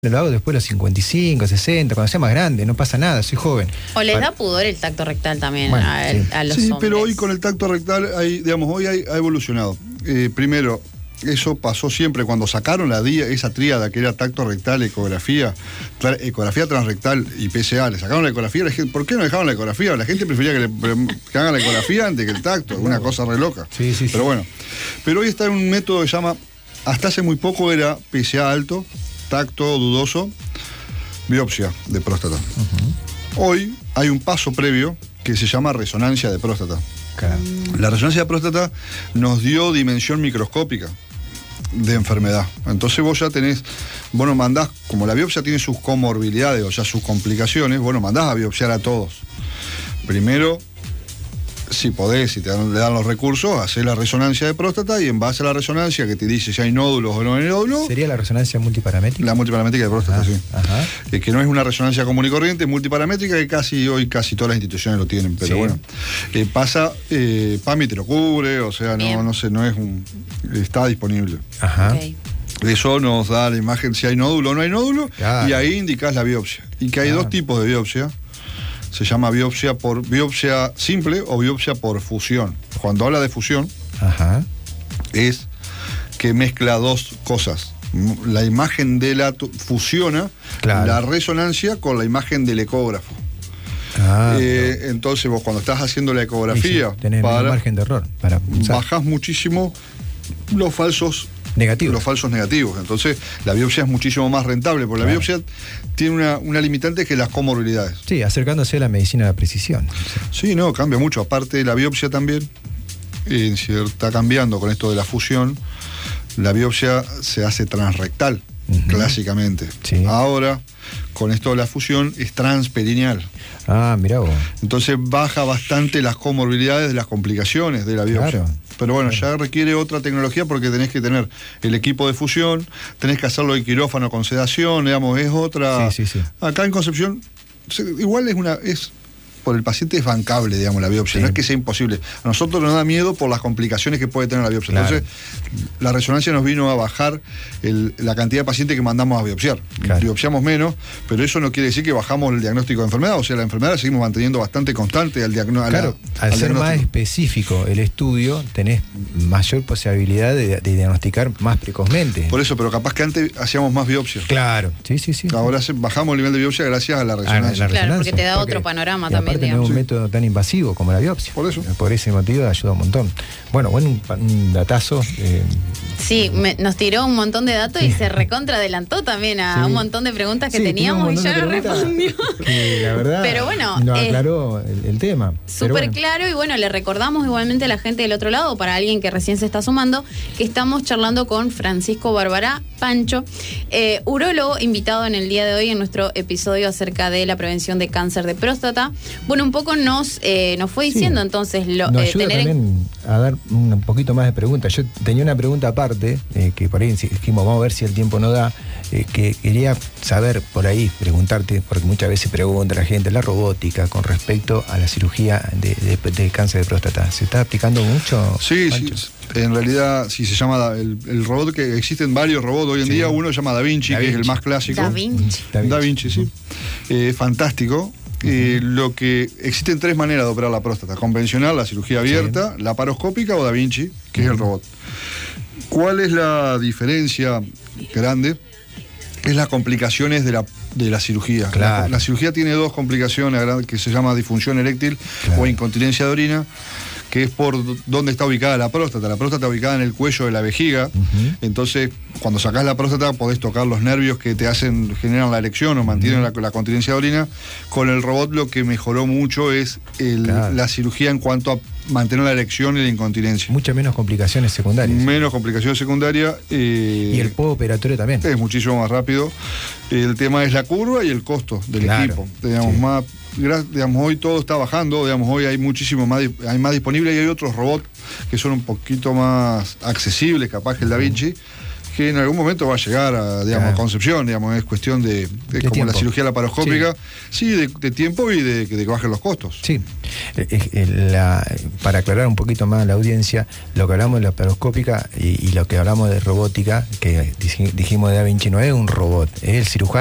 Lo hago después de los 55, 60, cuando sea más grande, no pasa nada, soy joven. O les da pudor el tacto rectal también, bueno, a los hombres. Pero hoy con el tacto rectal, hoy ha evolucionado. Primero, eso pasó siempre cuando sacaron esa tríada que era tacto rectal, ecografía transrectal y PSA. Le sacaron la ecografía, ¿por qué no dejaron la ecografía? La gente prefería que hagan la ecografía antes que el tacto, una cosa re loca. Sí. Pero bueno, pero hoy está en un método que se llama, hasta hace muy poco era PSA alto, tacto dudoso, biopsia de próstata. Hoy hay un paso previo que se llama resonancia de próstata. La resonancia de próstata nos dio dimensión microscópica de enfermedad. Entonces vos ya mandás, como la biopsia tiene sus comorbilidades, o sea, sus complicaciones, mandás a biopsiar a todos. Primero, si podés, si le dan los recursos, hacés la resonancia de próstata y en base a la resonancia que te dice si hay nódulos o no hay nódulos. ¿Sería la resonancia multiparamétrica? La multiparamétrica de próstata, sí. Ajá. Que no es una resonancia común y corriente, es multiparamétrica, que hoy casi todas las instituciones lo tienen, pero bueno. PAMI te lo cubre, o sea, está disponible. Ajá. Okay. Eso nos da la imagen si hay nódulo o no hay nódulo, y ahí indicás la biopsia. Y que hay dos tipos de biopsia. Se llama biopsia simple o biopsia por fusión. Cuando habla de fusión, es que mezcla dos cosas. La imagen fusiona la resonancia con la imagen del ecógrafo. Entonces vos cuando estás haciendo la ecografía, tenés un margen de error para bajás muchísimo los falsos negativos. Entonces la biopsia es muchísimo más rentable, porque la biopsia tiene una limitante que es las comorbilidades. Sí, acercándose a la medicina de la precisión. Sí, cambia mucho. Aparte de la biopsia también, está cambiando con esto de la fusión. La biopsia se hace transrectal, clásicamente. Sí. Ahora, con esto de la fusión, es transperineal. Mirá vos. Entonces baja bastante las comorbilidades de las complicaciones de la biopsia. Claro. Pero bueno, ya requiere otra tecnología porque tenés que tener el equipo de fusión, tenés que hacerlo en quirófano con sedación, es otra. Sí. Acá en Concepción, igual por el paciente es bancable, la biopsia. No es que sea imposible. A nosotros nos da miedo por las complicaciones que puede tener la biopsia. Claro. Entonces, la resonancia nos vino a bajar la cantidad de pacientes que mandamos a biopsiar. Claro. Biopsiamos menos, pero eso no quiere decir que bajamos el diagnóstico de enfermedad. O sea, la enfermedad la seguimos manteniendo bastante constante al diagnóstico. Claro, al ser más específico el estudio, tenés mayor posibilidad de diagnosticar más precozmente. Por eso, pero capaz que antes hacíamos más biopsias. Claro, sí. Ahora bajamos el nivel de biopsia gracias a la resonancia. Claro, porque te da otro panorama también. Aparte no es un método tan invasivo como la biopsia. Por eso. Por ese motivo ayuda un montón. Bueno, un datazo. Sí, nos tiró un montón de datos y se recontra adelantó también a un montón de preguntas que teníamos y ya no respondió. La verdad, pero bueno, nos aclaró el tema. Súper claro, y le recordamos igualmente a la gente del otro lado, para alguien que recién se está sumando, que estamos charlando con Francisco Barbará Pancho, urólogo invitado en el día de hoy en nuestro episodio acerca de la prevención de cáncer de próstata. Bueno, un poco nos fue diciendo entonces nos ayuda también a dar un poquito más de preguntas. Yo tenía una pregunta aparte, que por ahí dijimos, vamos a ver si el tiempo nos da, que quería saber por ahí, preguntarte, porque muchas veces pregunta la gente, la robótica con respecto a la cirugía de cáncer de próstata. ¿Se está aplicando mucho? Sí. En realidad, sí, se llama el robot, que existen varios robots hoy en día. Uno se llama Da Vinci, que es el más clásico. Da Vinci, sí. Fantástico. Existen tres maneras de operar la próstata: convencional, la cirugía abierta, laparoscópica o Da Vinci, que es el robot. ¿Cuál es la diferencia grande? Es las complicaciones de la cirugía. Claro. La cirugía tiene dos complicaciones que se llama disfunción eréctil o incontinencia de orina, que es por dónde está ubicada la próstata. La próstata está ubicada en el cuello de la vejiga. Entonces, cuando sacás la próstata, podés tocar los nervios que generan la erección o mantienen la continencia de orina. Con el robot lo que mejoró mucho es la cirugía en cuanto a mantener la erección y la incontinencia. Muchas menos complicaciones secundarias. Menos complicaciones secundarias. Y el postoperatorio también. Es muchísimo más rápido. El tema es la curva y el costo del equipo. Hoy todo está bajando, hoy hay muchísimo más, hay más disponible, y hay otros robots que son un poquito más accesibles, capaz que el Da Vinci, que en algún momento va a llegar a, digamos, Concepción, digamos, es cuestión de como tiempo. la cirugía laparoscópica, sí, de tiempo y de que bajen los costos. Sí, para aclarar un poquito más a la audiencia, lo que hablamos de laparoscópica y lo que hablamos de robótica, que dijimos de Da Vinci, no es un robot, es el cirujano